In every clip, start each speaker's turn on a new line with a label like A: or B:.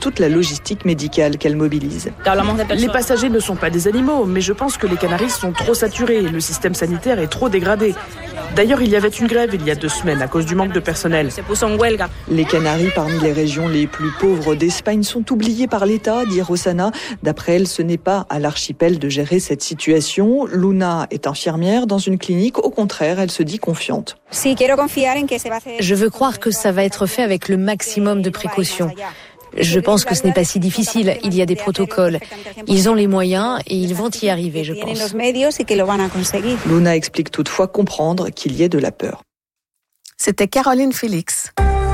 A: toute la logistique médicale qu'elle mobilise.
B: Les passagers ne sont pas des animaux, mais je pense que les Canaries sont trop saturés. Le système sanitaire est trop dégradé. D'ailleurs, il y avait une grève il y a 2 semaines à cause du manque de personnel.
A: Les Canaries, parmi les régions les plus pauvres d'Espagne, sont oubliées par l'État, dit Rosana. D'après elle, ce n'est pas à l'archipel de gérer cette situation. Luna est infirmière dans une clinique. Au contraire, elle se dit confiante.
C: Je veux croire que ça va être fait avec le maximum de précautions. Je pense que ce n'est pas si difficile. Il y a des protocoles. Ils ont les moyens et ils vont y arriver, je pense.
A: Luna explique toutefois comprendre qu'il y ait de la peur.
D: C'était Caroline Félix.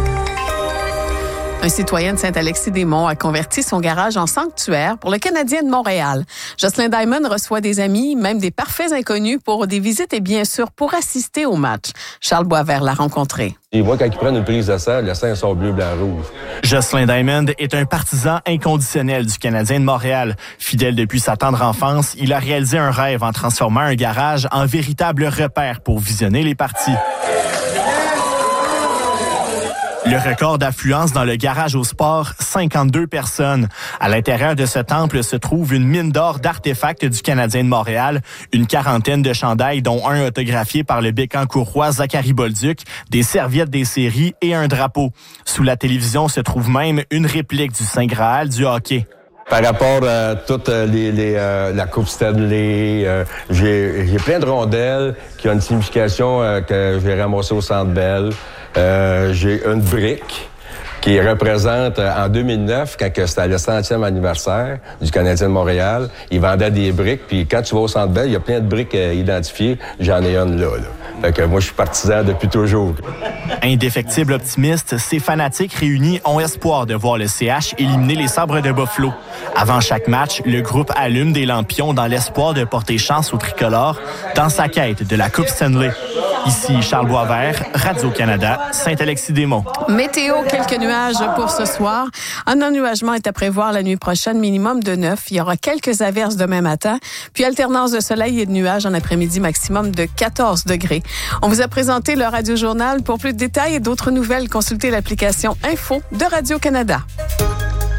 D: Un citoyen de Saint-Alexis-des-Monts a converti son garage en sanctuaire pour le Canadien de Montréal. Jocelyn Diamond reçoit des amis, même des parfaits inconnus, pour des visites et bien sûr pour assister au match. Charles Boisvert l'a rencontré.
E: Et moi, quand ils prennent une prise de sang, le sang sort bleu, blanc, rouge.
F: Jocelyn Diamond est un partisan inconditionnel du Canadien de Montréal. Fidèle depuis sa tendre enfance, il a réalisé un rêve en transformant un garage en véritable repère pour visionner les parties. Le record d'affluence dans le garage au sport, 52 personnes. À l'intérieur de ce temple se trouve une mine d'or d'artefacts du Canadien de Montréal, une quarantaine de chandails, dont un autographié par le Bécancourrois Zachary Bolduc, des serviettes des séries et un drapeau. Sous la télévision se trouve même une réplique du Saint Graal du hockey.
E: Par rapport à toute la Coupe Stanley, j'ai plein de rondelles qui ont une signification que j'ai ramassée au Centre Bell. J'ai une brique qui représente, en 2009, quand c'était le 100e anniversaire du Canadien de Montréal, ils vendaient des briques, puis quand tu vas au Centre Bell, il y a plein de briques identifiées. J'en ai une là. Fait que moi, je suis partisan depuis toujours.
F: Indéfectible optimiste, ces fanatiques réunis ont espoir de voir le CH éliminer les Sabres de Buffalo. Avant chaque match, le groupe allume des lampions dans l'espoir de porter chance au tricolore dans sa quête de la Coupe Stanley. Ici Charles Boisvert, Radio-Canada, Saint-Alexis-des-Monts.
D: Météo, quelques nuages pour ce soir. Un ennuagement est à prévoir la nuit prochaine, minimum de 9. Il y aura quelques averses demain matin, puis alternance de soleil et de nuages en après-midi, maximum de 14 degrés. On vous a présenté le Radio-Journal. Pour plus de détails et d'autres nouvelles, consultez l'application Info de Radio-Canada.